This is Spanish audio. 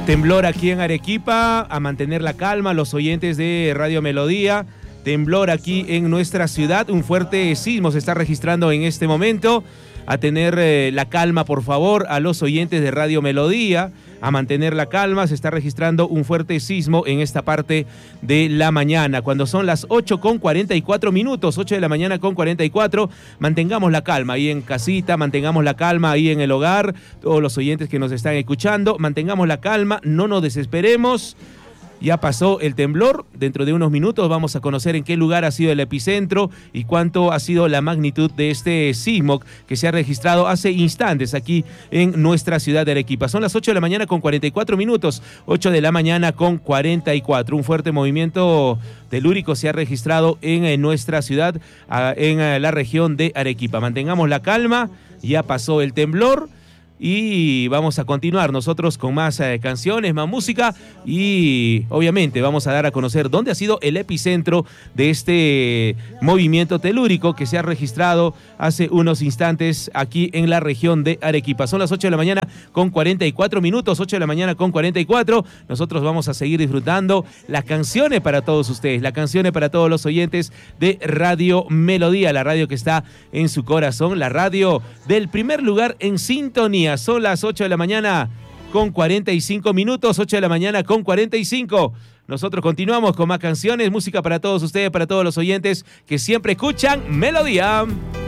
Temblor aquí en Arequipa, a mantener la calma, los oyentes de Radio Melodía. Temblor aquí en nuestra ciudad, un fuerte sismo se está registrando en este momento. A tener la calma, por favor, a los oyentes de Radio Melodía, a mantener la calma. Se está registrando un fuerte sismo en esta parte de la mañana, cuando son las 8:44, 8 de la mañana con 44. Mantengamos la calma ahí en casita, mantengamos la calma ahí en el hogar, todos los oyentes que nos están escuchando, mantengamos la calma, no nos desesperemos. Ya pasó el temblor, dentro de unos minutos vamos a conocer en qué lugar ha sido el epicentro y cuánto ha sido la magnitud de este sismo que se ha registrado hace instantes aquí en nuestra ciudad de Arequipa. Son las 8 de la mañana con 44, 8 de la mañana con 44. Un fuerte movimiento telúrico se ha registrado en nuestra ciudad, en la región de Arequipa. Mantengamos la calma, ya pasó el temblor. Y vamos a continuar nosotros con más canciones, más música y obviamente vamos a dar a conocer dónde ha sido el epicentro de este movimiento telúrico que se ha registrado hace unos instantes aquí en la región de Arequipa. Son las 8 de la mañana con 44, 8 de la mañana con 44. Nosotros vamos a seguir disfrutando las canciones para todos ustedes, las canciones para todos los oyentes de Radio Melodía, la radio que está en su corazón, la radio del primer lugar en sintonía. Son las 8 de la mañana con 45, 8 de la mañana con 45. Nosotros continuamos con más canciones, música para todos ustedes, para todos los oyentes que siempre escuchan Melodía.